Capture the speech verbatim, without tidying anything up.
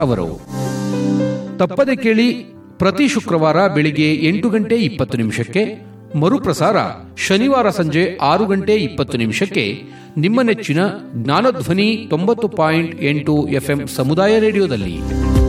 ಅವರು. ತಪ್ಪದೆ ಕೇಳಿ, ಪ್ರತಿ ಶುಕ್ರವಾರ ಬೆಳಿಗ್ಗೆ ಎಂಟು ಗಂಟೆ ಇಪ್ಪತ್ತು ನಿಮಿಷಕ್ಕೆ, ಮರುಪ್ರಸಾರ ಶನಿವಾರ ಸಂಜೆ ಆರು ಗಂಟೆ ಇಪ್ಪತ್ತು ನಿಮಿಷಕ್ಕೆ, ನಿಮ್ಮ ನೆಚ್ಚಿನ ಜ್ಞಾನಧ್ವನಿ ತೊಂಬತ್ತು ಪಾಯಿಂಟ್ ಎಂಟು ಎಫ್ಎಂ ಸಮುದಾಯ ರೇಡಿಯೋದಲ್ಲಿ.